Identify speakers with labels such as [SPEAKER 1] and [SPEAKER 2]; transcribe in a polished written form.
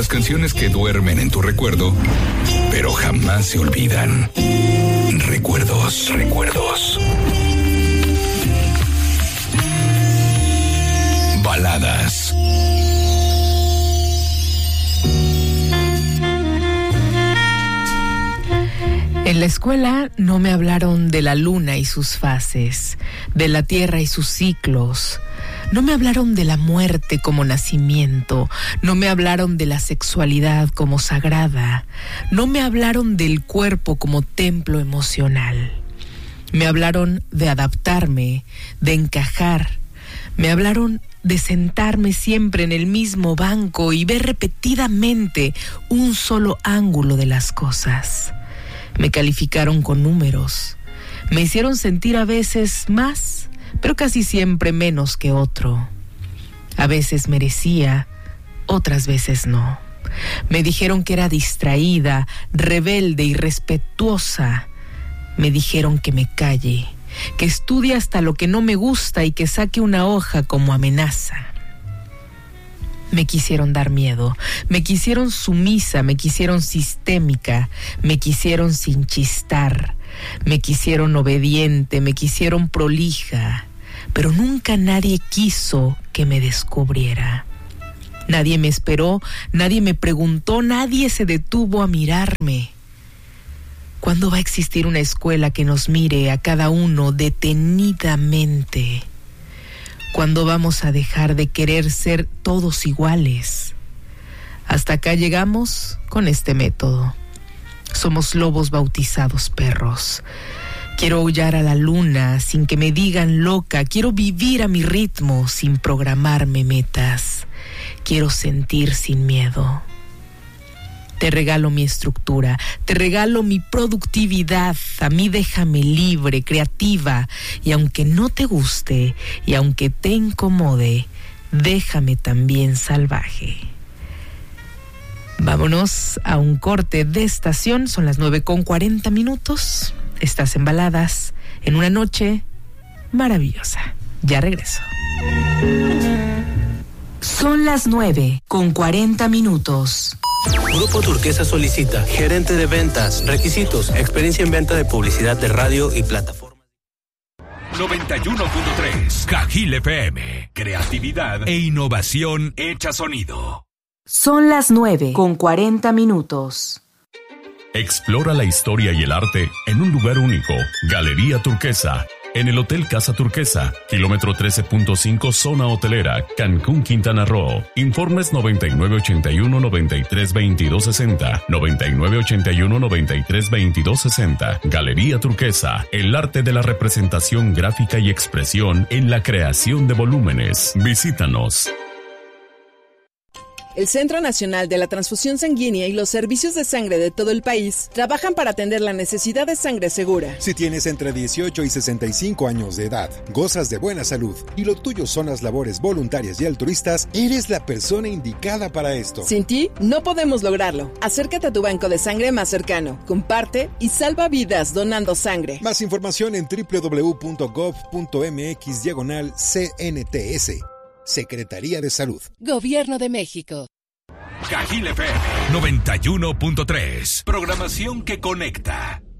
[SPEAKER 1] las canciones que duermen en tu recuerdo, pero jamás se olvidan. Recuerdos. Baladas.
[SPEAKER 2] En la escuela no me hablaron de la luna y sus fases, de la tierra y sus ciclos. No me hablaron de la muerte como nacimiento, no me hablaron de la sexualidad como sagrada, no me hablaron del cuerpo como templo emocional. Me hablaron de adaptarme, de encajar, me hablaron de sentarme siempre en el mismo banco y ver repetidamente un solo ángulo de las cosas. Me calificaron con números, me hicieron sentir a veces más, pero casi siempre menos que otro. A veces merecía, otras veces no. Me dijeron que era distraída, rebelde, irrespetuosa. Me dijeron que me calle, que estudie hasta lo que no me gusta y que saque una hoja como amenaza. Me quisieron dar miedo, me quisieron sumisa, me quisieron sistémica, me quisieron sin chistar, me quisieron obediente, me quisieron prolija, pero nunca nadie quiso que me descubriera. Nadie me esperó, nadie me preguntó, nadie se detuvo a mirarme. ¿Cuándo va a existir una escuela que nos mire a cada uno detenidamente? ¿Cuándo vamos a dejar de querer ser todos iguales? Hasta acá llegamos con este método. Somos lobos bautizados perros. Quiero aullar a la luna sin que me digan loca. Quiero vivir a mi ritmo sin programarme metas. Quiero sentir sin miedo. Te regalo mi estructura, te regalo mi productividad, a mí déjame libre, creativa, y aunque no te guste, y aunque te incomode, déjame también salvaje. Vámonos a un corte de estación, son las 9:40. Estás en Baladas, en una noche maravillosa. Ya regreso. Son las 9:40.
[SPEAKER 3] Grupo Turquesa solicita gerente de ventas, requisitos, experiencia en venta de publicidad de radio y plataformas.
[SPEAKER 1] 91.3 Cajil FM. Creatividad e innovación hecha sonido.
[SPEAKER 2] Son las 9:40.
[SPEAKER 4] Explora la historia y el arte en un lugar único. Galería Turquesa. En el Hotel Casa Turquesa, kilómetro 13.5, zona hotelera, Cancún, Quintana Roo. Informes 9981-932260, 9981-932260. Galería Turquesa, el arte de la representación gráfica y expresión en la creación de volúmenes. Visítanos.
[SPEAKER 5] El Centro Nacional de la Transfusión Sanguínea y los servicios de sangre de todo el país trabajan para atender la necesidad de sangre segura.
[SPEAKER 6] Si tienes entre 18 y 65 años de edad, gozas de buena salud y lo tuyo son las labores voluntarias y altruistas, eres la persona indicada para esto.
[SPEAKER 5] Sin ti, no podemos lograrlo. Acércate a tu banco de sangre más cercano, comparte y salva vidas donando sangre.
[SPEAKER 6] Más información en www.gov.mx/CNTS. Secretaría de Salud.
[SPEAKER 7] Gobierno de México.
[SPEAKER 1] Cajil FM 91.3. Programación que conecta.